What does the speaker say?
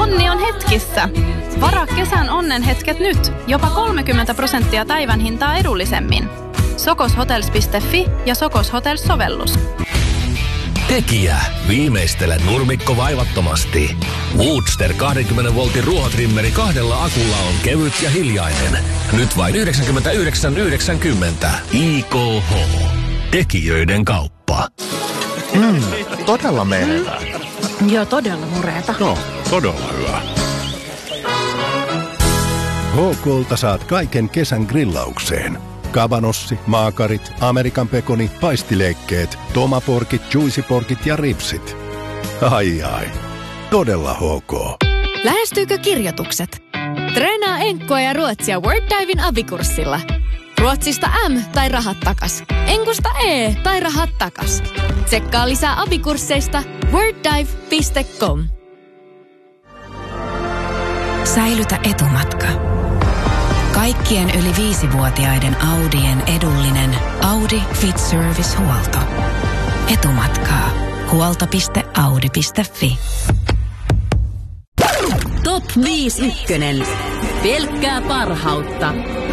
Onni on hetkissä. Varaa kesän onnenhetket nyt. Jopa 30% päivän hintaa edullisemmin. Sokoshotels.fi ja Sokos Hotels-sovellus. Tekijä. Viimeistele nurmikko vaivattomasti. Woodster 20 voltin ruohotrimmeri 2 akulla on kevyt ja hiljainen. Nyt vain 99,90. IKH. Tekijöiden kauppa. Todella menevää. Joo, todella mureeta. No, todella hyvä. HK:lta saat kaiken kesän grillaukseen. Kabanossi, maakarit, Amerikan pekoni, paistileikkeet, tomaporkit, juicyporkit ja ripsit. Ai. Todella HK. Lähestyykö kirjoitukset? Treenaa enkkoa ja ruotsia WordDiven abikurssilla. Ruotsista M tai rahat takas. Enkusta E tai rahat takas. Tsekkaa lisää abikursseista worddive.com. Säilytä etumatka. Kaikkien yli 5-vuotiaiden Audien edullinen Audi Fit Service-huolto. Etumatkaa. Huolto.audi.fi. Top 5 ykkönen. Pelkkää parhautta.